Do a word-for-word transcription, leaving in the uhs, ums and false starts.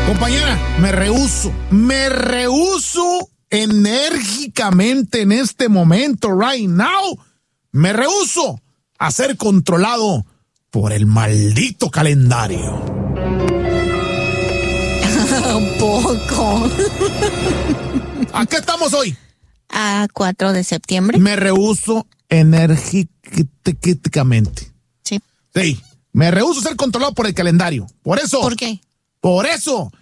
Compañera, me rehúso, me rehúso enérgicamente en este momento, right now, me rehúso a ser controlado por el maldito calendario. Un poco. ¿A qué estamos hoy? A cuatro de septiembre. Me rehúso enérgicamente. Sí. Sí, me rehúso a ser controlado por el calendario. Por eso. ¿Por qué? Por eso